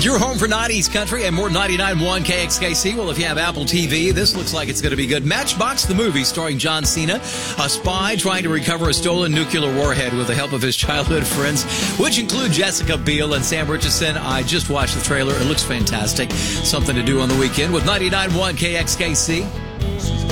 Your home for 90s country and more 99.1 KXKC. Well, if you have Apple TV, this looks like it's going to be good. Matchbox the movie starring John Cena, a spy trying to recover a stolen nuclear warhead with the help of his childhood friends, which include Jessica Biel and Sam Richardson. I just watched the trailer. It looks fantastic. Something to do on the weekend with 99.1 KXKC.